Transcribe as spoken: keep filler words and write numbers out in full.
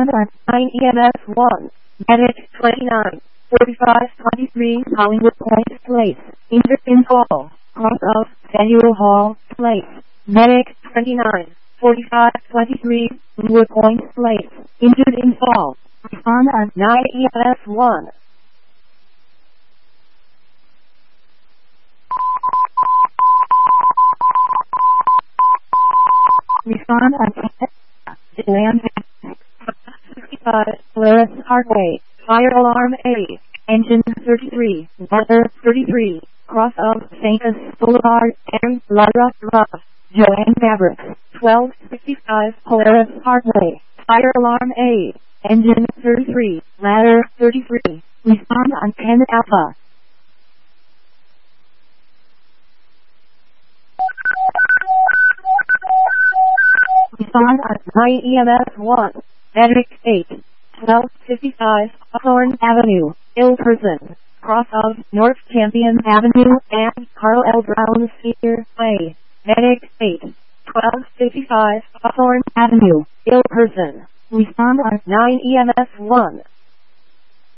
Respond on nine E M S one. Medic twenty-nine forty-five twenty-three Hollywood Point Place. Injured in fall. Cross of Faneuil Hall Place. Medic twenty-nine forty-five twenty-three Wood Point Place. Injured in fall. Respond on nine E M S one. Respond on Land sixty-five Polaris Parkway. Fire alarm A. Engine thirty-three. Water thirty-three. Cross of Saint Boulevard and Lara Ra. Joanne Maverick. twelve sixty-five Polaris Parkway. Fire alarm A. Engine thirty-three. Ladder thirty-three. Respond on ten Alpha. Respond on nine E M S one. Medic eight. twelve fifty-five Hawthorne Avenue. Ill person. Cross of North Champion Avenue and Carl L. Brown Senior Way. Medic eight. twelve fifty-five Hawthorne Avenue. Ill person. Respond on nine E M S one.